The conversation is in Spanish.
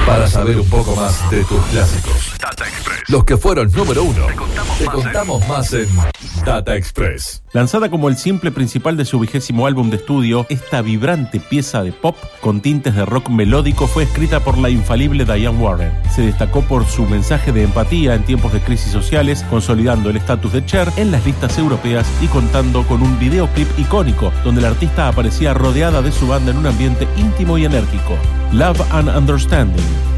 Para saber un poco más de tus clásicos, Data Express. los que fueron número uno, Te te contamos más en Data Express. Lanzada como el simple principal de su 20º álbum de estudio, esta vibrante pieza de pop con tintes de rock melódico fue escrita por la infalible Diane Warren. Se destacó por su mensaje de empatía en tiempos de crisis sociales, consolidando el estatus de Cher en las listas europeas y contando con un videoclip icónico donde la artista aparecía rodeada de su banda en un ambiente íntimo y enérgico. Love and Understanding.